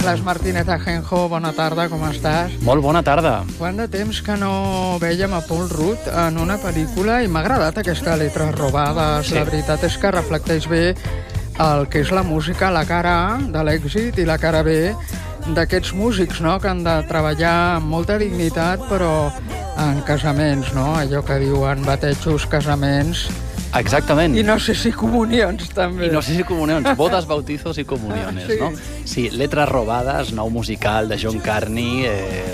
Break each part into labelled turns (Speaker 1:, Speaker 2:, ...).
Speaker 1: Carles Martínez Ajenjo, bona tarda, com estàs?
Speaker 2: Molt bona tarda.
Speaker 1: Quant de temps que no vèiem a Paul Rudd en una pel·lícula i m'ha agradat aquesta Letras robades. Sí. La veritat és que reflecteix bé el que és la música, la cara A de l'èxit i la cara B d'aquests músics, no?, que han de treballar amb molta dignitat, però en casaments, no?, allò que diuen batejos, casaments...
Speaker 2: Exactament.
Speaker 1: I no sé si comunions, també.
Speaker 2: I no sé si comunions, bodes, bautizos i comuniones,
Speaker 1: sí.
Speaker 2: No? Sí, Letras robades, nou musical de John Carney,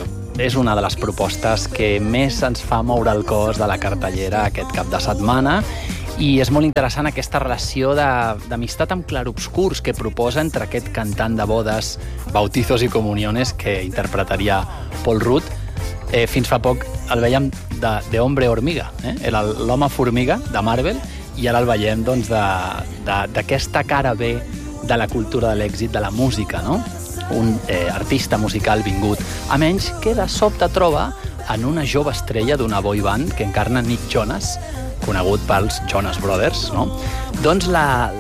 Speaker 2: és una de les propostes que més ens fa moure el cos de la cartellera aquest cap de setmana, i és molt interessant aquesta relació d'amistat amb clarobscurs que proposa entre aquest cantant de bodes, bautizos i comuniones que interpretaria Paul Rudd. Fins fa poc el veiem de Hombre Hormiga, era l'home formiga de Marvel, i ara el veiem doncs, d'aquesta cara B de la cultura de l'èxit, de la música, no? Un artista musical vingut a menys que de sobte troba en una jove estrella d'una boy band que encarna Nick Jonas, conegut pels Jonas Brothers, no? Doncs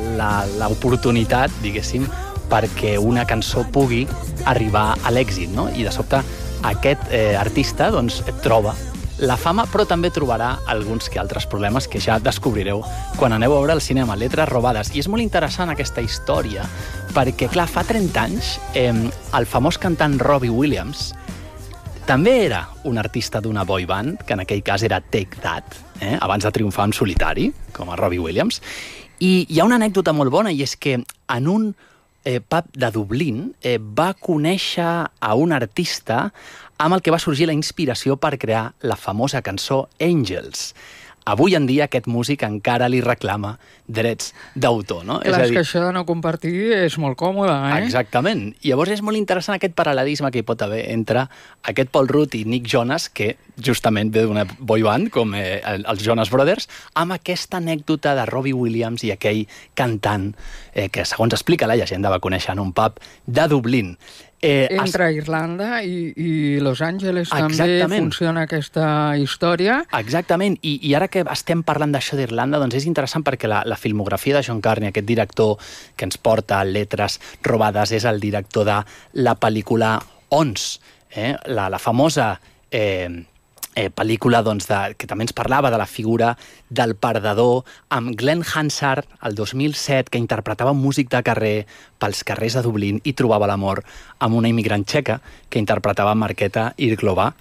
Speaker 2: l'oportunitat, diguéssim, perquè una cançó pugui arribar a l'èxit, no? I de sobte aquest artista doncs, troba la fama, però també trobarà alguns que altres problemes que ja descobrireu quan aneu a veure el cinema, Letras robades. I és molt interessant aquesta història, perquè, clar, fa 30 anys el famós cantant Robbie Williams també era un artista d'una boy band, que en aquell cas era Take That, abans de triomfar en solitari, com a Robbie Williams. I hi ha una anècdota molt bona, i és que en un pub de Dublín va conèixer a un artista amb el que va sorgir la inspiració per crear la famosa cançó Angels. Avui en dia aquest músic encara li reclama drets d'autor, no?
Speaker 1: Clar, és que això de no compartir és molt còmode,
Speaker 2: Exactament. I llavors és molt interessant aquest paral·lelisme que hi pot haver entre aquest Paul Rudd i Nick Jonas, que justament ve d'una boy band com els Jonas Brothers, amb aquesta anècdota de Robbie Williams i aquell cantant que, segons explica la llegenda, va conèixer en un pub de Dublín.
Speaker 1: Entre Irlanda i Los Angeles també funciona aquesta història.
Speaker 2: Exactament, i ara que estem parlant d'això d'Irlanda, doncs és interessant perquè la filmografia de John Carney, aquest director que ens porta Letras robades, és el director de la pel·lícula Ons, la famosa pel·lícula doncs, que també ens parlava de la figura del perdedor, amb Glenn Hansard, el 2007, que interpretava un músic de carrer pels carrers de Dublín i trobava l'amor amb una immigrant txeca que interpretava Markéta Irglová.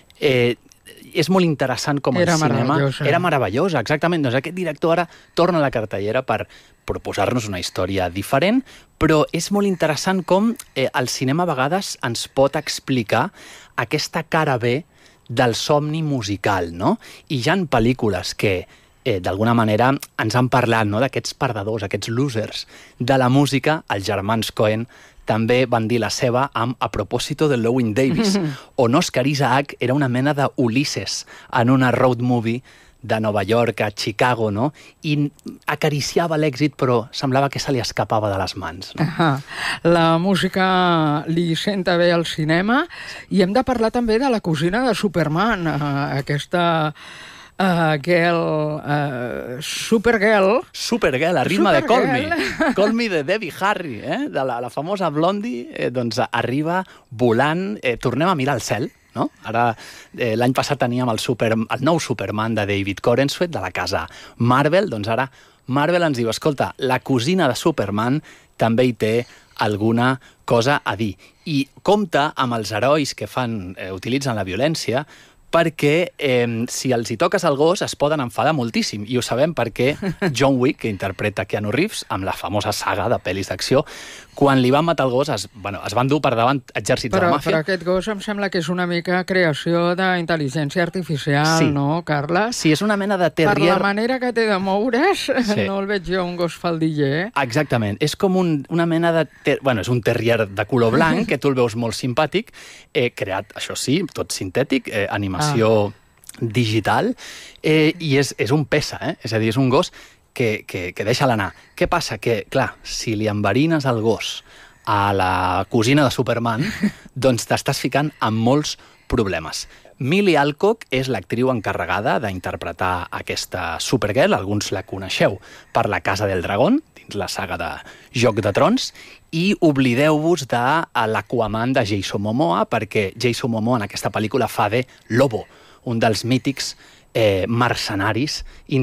Speaker 2: És molt interessant com el cinema... Era meravellosa, exactament. Doncs aquest director ara torna a la cartellera per proposar-nos una història diferent, però és molt interessant com el cinema a vegades ens pot explicar aquesta cara B del somni musical, no? I hi ha pel·lícules que, d'alguna manera, ens han parlat, no?, d'aquests perdedors, aquests losers de la música. Els germans Coen també van dir la seva amb A propòsito de Llewyn Davis, on Oscar Isaac era una mena d'Ulisses en una road movie de Nova York a Chicago, no? I acariciava l'èxit, però semblava que se li escapava de les mans. No?
Speaker 1: La música li senta bé al cinema, i hem de parlar també de la cosina de Superman, aquesta Supergirl.
Speaker 2: Supergirl, a ritme de Call Me. Call Me de Debbie Harry, de la famosa Blondie, doncs arriba volant. Tornem a mirar al cel, no? Ara, l'any passat teníem el nou Superman de David Corenswet, de la casa Marvel. Doncs ara Marvel ens diu, escolta, la cosina de Superman també hi té alguna cosa a dir. I compta amb els herois que utilitzen la violència, perquè si els hi toques el gos es poden enfadar moltíssim, i ho sabem perquè John Wick, que interpreta Keanu Reeves amb la famosa saga de pel·lis d'acció, quan li van matar el gos es van dur per davant exèrcits de la màfia.
Speaker 1: Però aquest gos em sembla que és una mica creació d'intel·ligència artificial, sí. No, Carles?
Speaker 2: Sí, és una mena de terrier...
Speaker 1: Per la manera que té de moure's, sí. No el veig jo un gos faldiller.
Speaker 2: Exactament, és com una mena de... és un terrier de color blanc, que tu el veus molt simpàtic, creat, això sí, tot sintètic, animació digital, i és un pesa, és a dir, és un gos que deixa l'anar. Què passa? Que, clar, si li enverines el gos a la cosina de Superman, doncs t'estàs ficant amb molts problemes. Millie Alcock és l'actriu encarregada d'interpretar aquesta Supergirl. Alguns la coneixeu per La Casa del Dragón, dins la saga de Joc de Trons, i oblideu-vos de l'Aquaman de Jason Momoa, perquè Jason Momoa en aquesta pel·lícula fa de Lobo, un dels mítics mercenaris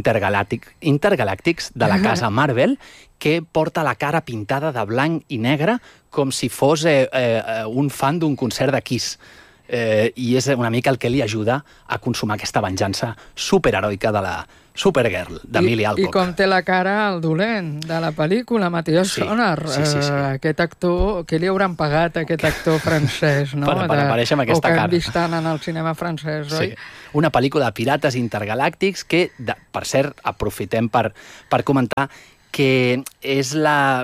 Speaker 2: intergalàctics de la casa Marvel, que porta la cara pintada de blanc i negre com si fos un fan d'un concert de Kiss. I és una mica el que li ajuda a consumar aquesta venjança superheroica de la Supergirl, de Millie Alcock.
Speaker 1: I com té la cara el dolent de la pel·lícula, Matías Sonar.
Speaker 2: Sí.
Speaker 1: Aquest actor, què li hauran pagat a aquest actor francès, no?
Speaker 2: Per aparèixer amb aquesta cara.
Speaker 1: O que hem vist tant en el cinema francès, oi?
Speaker 2: Sí. Una pel·lícula de pirates intergalàctics que, per cert, aprofitem per comentar que és la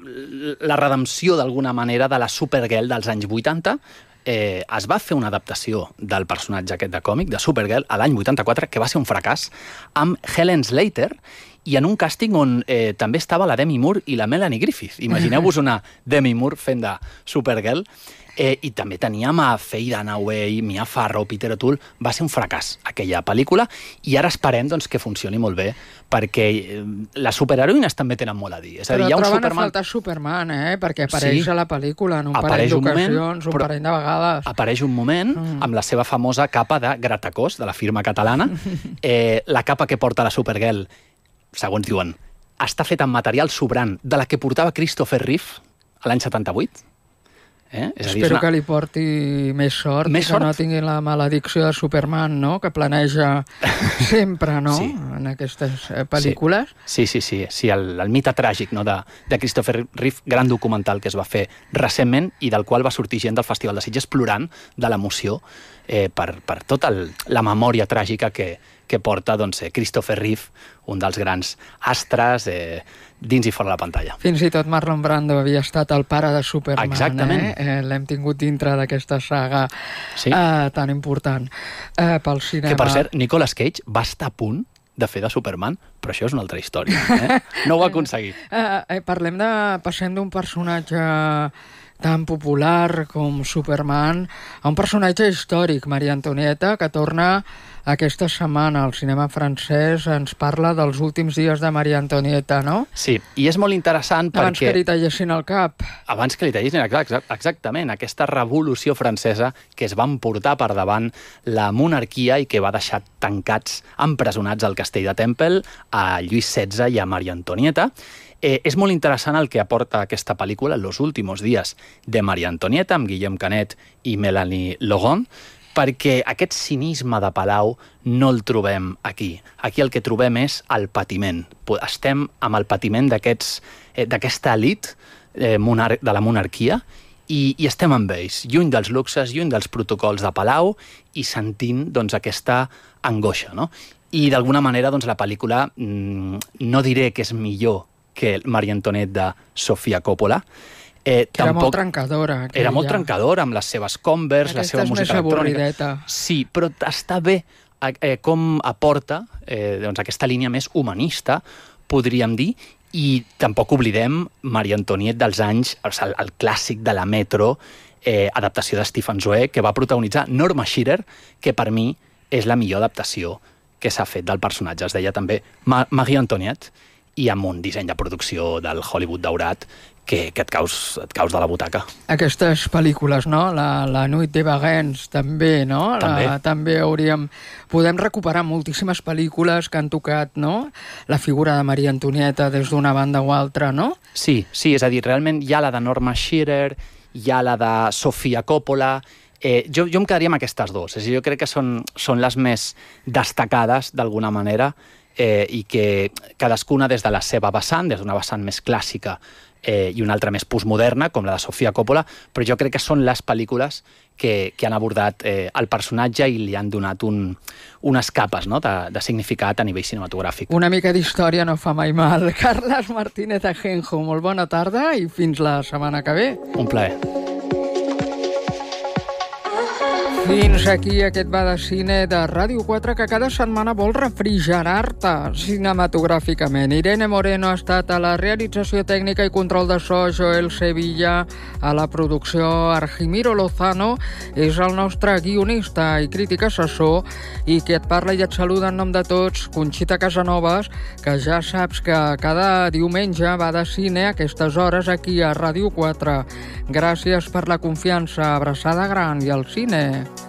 Speaker 2: redempció, d'alguna manera, de la Supergirl dels anys 80. Es va fer una adaptació del personatge aquest de còmic, de Supergirl, a l'any 84, que va ser un fracàs, amb Helen Slater, i en un càsting on també estava la Demi Moore i la Melanie Griffith. Imagineu-vos una Demi Moore fent de Supergirl. I també teníem a Faye Dunaway, Mia Farrow, Peter O'Toole. Va ser un fracàs, aquella pel·lícula, i ara esperem que funcioni molt bé, perquè les superheroïnes també tenen molt a dir. És a dir,
Speaker 1: però
Speaker 2: hi ha un
Speaker 1: troben
Speaker 2: Superman...
Speaker 1: a faltar Superman, perquè apareix a la pel·lícula en un parell d'ocasions, un parell de vegades.
Speaker 2: Apareix un moment amb la seva famosa capa de Gratacós, de la firma catalana. La capa que porta la Supergirl, segons diuen, està feta amb material sobrant de la que portava Christopher Reeve a l'any 78.
Speaker 1: Espero que li porti més sort, que no tingui la maledicció de Superman, no? Que planeja sempre, no?
Speaker 2: Sí.
Speaker 1: En aquestes pel·lícules.
Speaker 2: Sí, el mite tràgic, no? de Christopher Reeve, gran documental que es va fer recentment i del qual va sortir gent del Festival de Sitges plorant de l'emoció per tota la memòria tràgica que porta Christopher Reeve, un dels grans astres dins i fora de la pantalla.
Speaker 1: Fins i tot Marlon Brando havia estat el pare de Superman.
Speaker 2: Exactament.
Speaker 1: L'hem tingut dintre d'aquesta saga tan important pel cinema.
Speaker 2: Que, per cert, Nicolas Cage va estar a punt de fer de Superman, però això és una altra història. No ho va aconseguir.
Speaker 1: Passem d'un personatge tan popular com Superman a un personatge històric, Maria Antonieta, que torna aquesta setmana al cinema francès. Ens parla dels últims dies de Maria Antonieta, no?
Speaker 2: Sí, i és molt interessant perquè...
Speaker 1: Abans que li tallessin el cap.
Speaker 2: Abans que li tallessin, exactament. Aquesta revolució francesa que es va emportar per davant la monarquia i que va deixar tancats, empresonats al castell de Temple, a Lluís XVI i a Maria Antonieta. És molt interessant el que aporta aquesta pel·lícula, Los últimos días de Maria Antonieta, amb Guillaume Canet i Mélanie Laurent, perquè aquest cinisme de palau no el trobem aquí. Aquí el que trobem és el patiment. Estem amb el patiment d'aquesta elit de la monarquia i estem amb ells, lluny dels luxes, lluny dels protocols de palau i sentint aquesta angoixa, no? I d'alguna manera la pel·lícula, no diré que és millor que Maria Antonieta de Sofia Coppola.
Speaker 1: Era molt trencadora.
Speaker 2: Era molt trencadora, amb les seves Converse, la seva música electrònica. Sí, però està bé com aporta aquesta línia més humanista, podríem dir, i tampoc oblidem Maria Antonieta dels anys, el clàssic de la Metro, adaptació de Stephen Zoe, que va protagonitzar Norma Shearer, que per mi és la millor adaptació que s'ha fet del personatge. Es deia també Marie Antoinette, i amb un disseny de producció del Hollywood daurat que et caus de la butaca.
Speaker 1: Aquestes pel·lícules, no? La Nuit de Vagens, també, no? També podem recuperar moltíssimes pel·lícules que han tocat, no? La figura de Maria Antonieta des d'una banda o altra, no?
Speaker 2: Sí, és a dir, realment hi ha la de Norma Shearer, hi ha la de Sofia Coppola. Jo em quedaria amb aquestes dues. És a dir, jo crec que són les més destacades, d'alguna manera, i que cadascuna des de la seva vessant, des d'una vessant més clàssica i una altra més postmoderna, com la de Sofia Coppola, però jo crec que són les pel·lícules que han abordat el personatge i li han donat unes capes, no?, de significat a nivell cinematogràfic.
Speaker 1: Una mica d'història no fa mai mal. Carles Martínez Ajenjo, molt bona tarda i fins la setmana que ve.
Speaker 2: Un plaer.
Speaker 1: Fins aquí aquest Va de Cine de Ràdio 4, que cada setmana vol refrigerar-te cinematogràficament. Irene Moreno ha estat a la realització tècnica i control de so, Joel Sevilla A la producció, Argimiro Lozano és el nostre guionista i crític assessor, i qui et parla i et saluda en nom de tots, Conxita Casanovas, que ja saps que cada diumenge va de cine a aquestes hores aquí a Ràdio 4. Gràcies per la confiança, abraçada gran i al cine.